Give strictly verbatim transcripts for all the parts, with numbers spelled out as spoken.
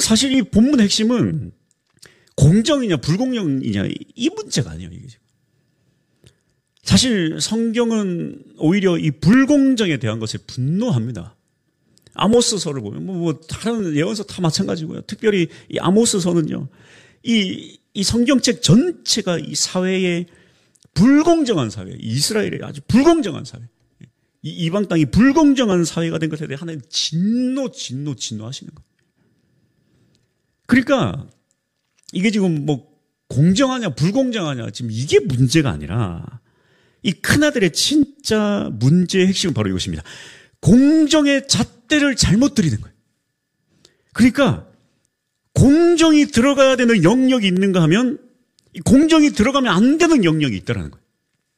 사실 이 본문 핵심은 공정이냐 불공정이냐 이 문제가 아니에요. 이게 지금. 사실 성경은 오히려 이 불공정에 대한 것에 분노합니다. 아모스서를 보면 뭐, 뭐 다른 예언서 다 마찬가지고요. 특별히 이 아모스서는요. 이, 이 성경책 전체가 이 사회의 불공정한 사회, 이스라엘의 아주 불공정한 사회, 이 이방 땅이 불공정한 사회가 된 것에 대해 하나님 진노, 진노, 진노하시는 거예요. 그러니까 이게 지금 뭐 공정하냐, 불공정하냐, 지금 이게 문제가 아니라 이 큰아들의 진짜 문제의 핵심은 바로 이것입니다. 공정의 잣대를 잘못 들이는 거예요. 그러니까 공정이 들어가야 되는 영역이 있는가 하면 공정이 들어가면 안 되는 영역이 있다는 거예요.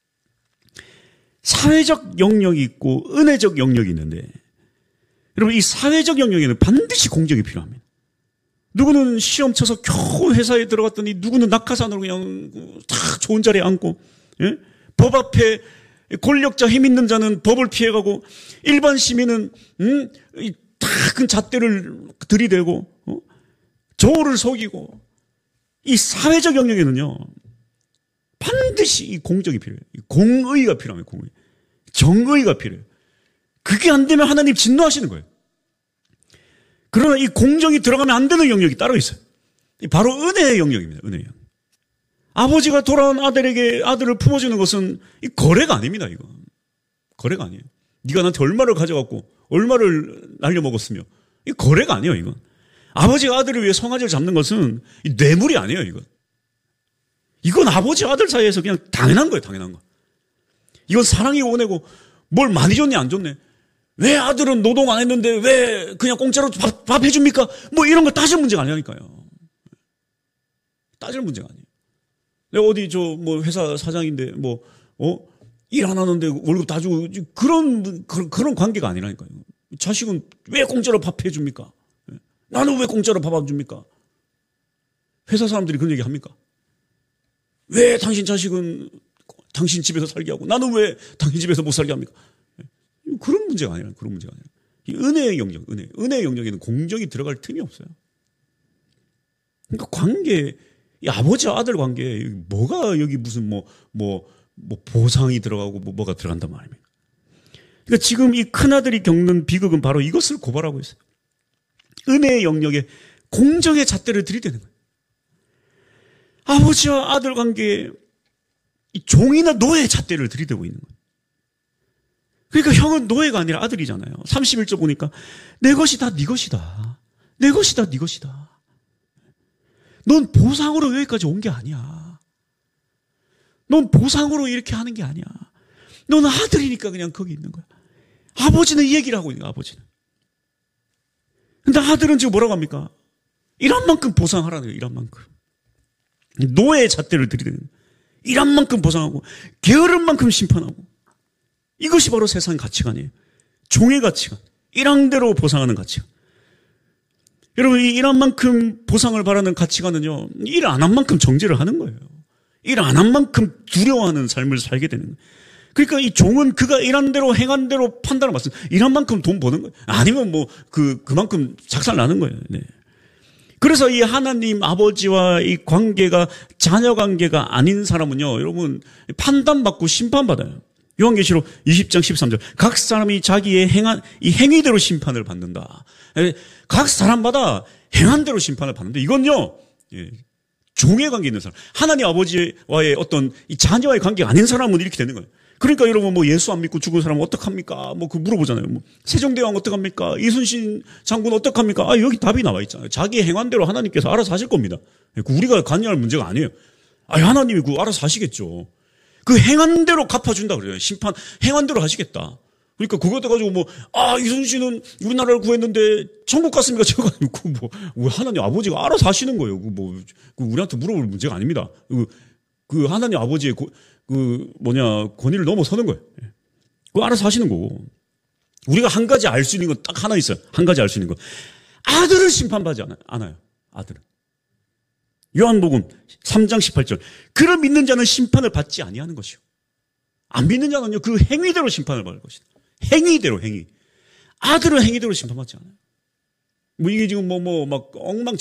사회적 영역이 있고 은혜적 영역이 있는데 여러분 이 사회적 영역에는 반드시 공정이 필요합니다. 누구는 시험 쳐서 겨우 회사에 들어갔더니 누구는 낙하산으로 그냥 다 좋은 자리에 앉고 예? 법 앞에 권력자 힘 있는 자는 법을 피해가고 일반 시민은 음? 다 큰 잣대를 들이대고 어? 저울을 속이고 이 사회적 영역에는요 반드시 이 공정이 필요해요. 공의가 필요합니다. 공의. 정의가 필요해요. 그게 안 되면 하나님 진노하시는 거예요. 그러나 이 공정이 들어가면 안 되는 영역이 따로 있어요. 바로 은혜의 영역입니다. 은혜의 영역. 아버지가 돌아온 아들에게 아들을 품어주는 것은 이 거래가 아닙니다. 이거 거래가 아니에요. 네가 나한테 얼마를 가져갔고 얼마를 날려먹었으며 이 거래가 아니에요. 이건 아버지가 아들을 위해 송아지를 잡는 것은 이 뇌물이 아니에요. 이건 이건 아버지 아들 사이에서 그냥 당연한 거예요. 당연한 거. 이건 사랑이 원하고 뭘 많이 줬냐 안 줬네. 왜 아들은 노동 안 했는데 왜 그냥 공짜로 밥, 밥 해줍니까? 뭐 이런 거 따질 문제가 아니라니까요. 따질 문제가 아니에요. 내가 어디 저 뭐 회사 사장인데 뭐 어? 일 안 하는데 월급 다 주고 그런 그런, 그런 관계가 아니라니까요. 자식은 왜 공짜로 밥 해줍니까? 나는 왜 공짜로 밥 안 줍니까? 회사 사람들이 그런 얘기 합니까? 왜 당신 자식은 당신 집에서 살게 하고 나는 왜 당신 집에서 못 살게 합니까? 그런 문제가 아니라 그런 문제가 아니라 이 은혜의 영역, 은혜, 은혜의 영역에는 공정이 들어갈 틈이 없어요. 그러니까 관계, 이 아버지와 아들 관계, 뭐가 여기 무슨 뭐 뭐 뭐 보상이 들어가고 뭐 뭐가 들어간단 말입니까? 그러니까 지금 이 큰 아들이 겪는 비극은 바로 이것을 고발하고 있어요. 은혜의 영역에 공정의 잣대를 들이대는 거예요. 아버지와 아들 관계에 이 종이나 노예의 잣대를 들이대고 있는 거예요. 그러니까 형은 노예가 아니라 아들이잖아요. 삼십일 절 보니까 내 것이 다 네 것이다. 내 것이 다 네 것이다. 넌 보상으로 여기까지 온 게 아니야. 넌 보상으로 이렇게 하는 게 아니야. 넌 아들이니까 그냥 거기 있는 거야. 아버지는 이 얘기를 하고 있는 거야. 아버지는. 근데 아들은 지금 뭐라고 합니까? 일한 만큼 보상하라는 거예요. 일한 만큼. 노예의 잣대를 들이대는 거예요. 일한 만큼 보상하고 게으른 만큼 심판하고 이것이 바로 세상 가치관이에요. 종의 가치관. 일항대로 보상하는 가치관. 여러분 이 일한 만큼 보상을 바라는 가치관은요. 일 안 한 만큼 정죄를 하는 거예요. 일 안 한 만큼 두려워하는 삶을 살게 되는 거예요. 그러니까 이 종은 그가 일한 대로 행한 대로 판단을 받습니다. 일한 만큼 돈 버는 거예요. 아니면 뭐 그 그만큼 작살 나는 거예요. 네. 그래서 이 하나님 아버지와 이 관계가 자녀 관계가 아닌 사람은요. 여러분 판단받고 심판받아요. 요한계시록 이십 장 십삼 절. 각 사람이 자기의 행한 이 행위대로 심판을 받는다. 각 사람마다 행한 대로 심판을 받는데 이건요. 예, 종의 관계 있는 사람. 하나님 아버지와의 어떤 이 자녀와의 관계가 아닌 사람은 이렇게 되는 거예요. 그러니까 여러분 뭐 예수 안 믿고 죽은 사람은 어떡합니까? 뭐 그 물어보잖아요. 뭐 세종대왕 어떡합니까? 이순신 장군 어떡합니까? 아 여기 답이 나와 있잖아요. 자기 행한 대로 하나님께서 알아서 하실 겁니다. 우리가 관여할 문제가 아니에요. 아 하나님이 그 알아서 하시겠죠. 그 행한 대로 갚아준다 그래요. 심판 행한 대로 하시겠다. 그러니까 그것도 가지고 뭐 아 이순신은 우리나라를 구했는데 천국 갔습니까? 제가 그 뭐 하나님 아버지가 알아서 하시는 거예요. 그 뭐 그 우리한테 물어볼 문제가 아닙니다. 그, 그 하나님 아버지의 고, 그 뭐냐 권위를 넘어서는 거예요. 그거 알아서 하시는 거고. 우리가 한 가지 알 수 있는 건 딱 하나 있어요. 한 가지 알 수 있는 거. 아들을 심판받지 않아요. 아들은. 요한복음 삼 장 십팔 절. 그를 믿는 자는 심판을 받지 아니하는 것이요. 안 믿는 자는요 그 행위대로 심판을 받을 것이다. 행위대로 행위. 아들은 행위대로 심판받지 않아요. 뭐 이게 지금 뭐 뭐 막 엉망